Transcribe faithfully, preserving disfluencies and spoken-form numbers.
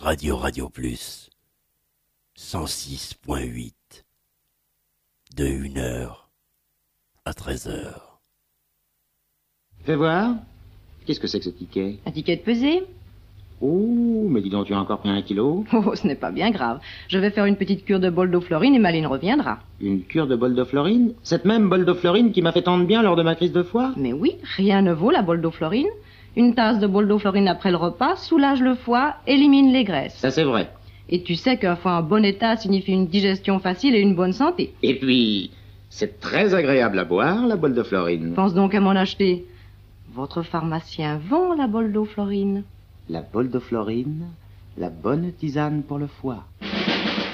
Radio Radio Plus, cent six point huit, de une heure à treize heures. Fais voir. Qu'est-ce que c'est que ce ticket? Un ticket de pesée? Oh, mais dis donc, tu as encore pris un kilo? Oh, ce n'est pas bien grave. Je vais faire une petite cure de boldoflorine et Maline reviendra. Une cure de boldoflorine? Cette même boldoflorine qui m'a fait tant de bien lors de ma crise de foie? Mais oui, rien ne vaut la boldoflorine. Une tasse de boldoflorine après le repas soulage le foie, élimine les graisses. Ça, c'est vrai. Et tu sais qu'un foie en bon état signifie une digestion facile et une bonne santé. Et puis, c'est très agréable à boire, la boldoflorine. Pense donc à m'en acheter. Votre pharmacien vend la boldoflorine. La boldoflorine, la bonne tisane pour le foie.